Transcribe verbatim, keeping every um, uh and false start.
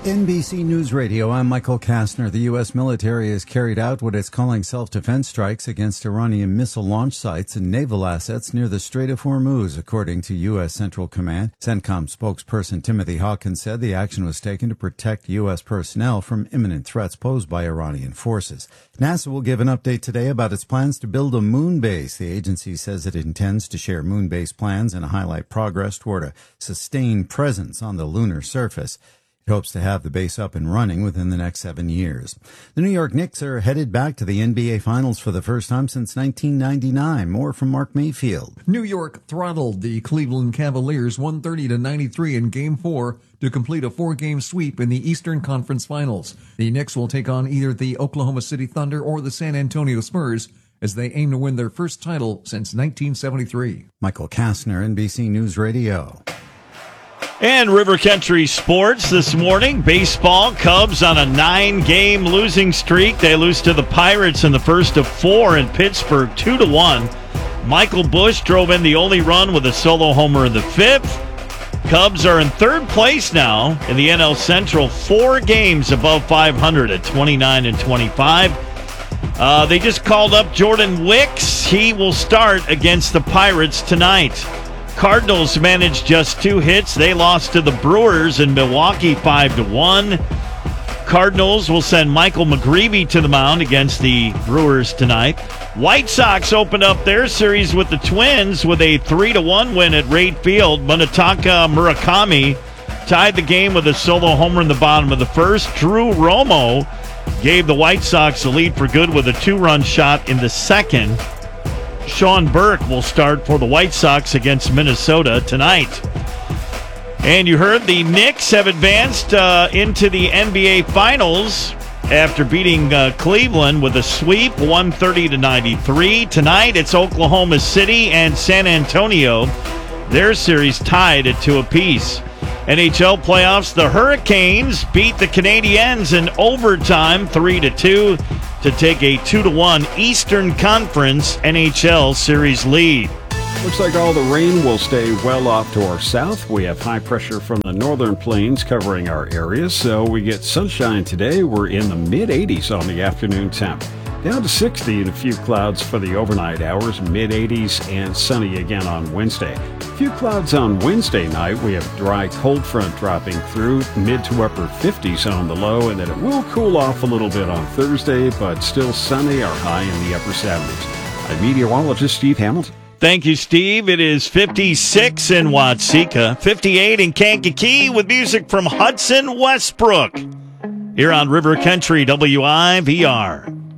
N B C News Radio, I'm Michael Kastner. The U S military has carried out what it's calling self-defense strikes against Iranian missile launch sites and naval assets near the Strait of Hormuz, according to U S Central Command. CENTCOM spokesperson Timothy Hawkins said the action was taken to protect U S personnel from imminent threats posed by Iranian forces. NASA will give an update today about its plans to build a moon base. The agency says it intends to share moon base plans and highlight progress toward a sustained presence on the lunar surface. It hopes to have the base up and running within the next seven years. The New York Knicks are headed back to the N B A Finals for the first time since nineteen ninety-nine. More from Mark Mayfield. New York throttled the Cleveland Cavaliers one thirty to ninety-three in Game four to complete a four-game sweep in the Eastern Conference Finals. The Knicks will take on either the Oklahoma City Thunder or the San Antonio Spurs as they aim to win their first title since nineteen seventy-three. Michael Kastner, N B C News Radio. And River Country Sports this morning. Baseball, Cubs on a nine-game losing streak. They lose to the Pirates in the first of four in Pittsburgh, two to one. Michael Busch drove in the only run with a solo homer in the fifth. Cubs are in third place now in the N L Central, four games above five hundred at twenty-nine and twenty-five. Uh, they just called up Jordan Wicks. He will start against the Pirates tonight. Cardinals managed just two hits. They lost to the Brewers in Milwaukee five to one. Cardinals will send Michael McGreevy to the mound against the Brewers tonight. White Sox opened up their series with the Twins with a three to one win at Rate Field. Munetaka Murakami tied the game with a solo homer in the bottom of the first. Drew Romo gave the White Sox the lead for good with a two-run shot in the second. Sean Burke will start for the White Sox against Minnesota tonight. And you heard the Knicks have advanced uh, into the N B A Finals after beating uh, Cleveland with a sweep, one thirty to ninety-three. Tonight it's Oklahoma City and San Antonio. Their series tied at two apiece. N H L playoffs, the Hurricanes beat the Canadiens in overtime three to two to take a two to one Eastern Conference N H L series lead. Looks like all the rain will stay well off to our south. We have high pressure from the northern plains covering our areas, so we get sunshine today. We're in the mid eighties on the afternoon temp. Down to sixty and a few clouds for the overnight hours, mid eighties and sunny again on Wednesday. A few clouds on Wednesday night. We have dry cold front dropping through, mid to upper fifties on the low, and then it will cool off a little bit on Thursday, but still sunny, our high in the upper seventies. I'm meteorologist Steve Hamilton. Thank you, Steve. It is fifty-six in Watseka, fifty-eight in Kankakee with music from Hudson Westbrook here on River Country W I V R.